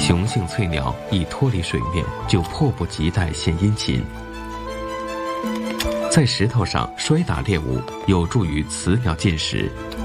雄性翠鸟一脱离水面，就迫不及待献殷勤。在石头上摔打猎物，有助于雌鸟进食，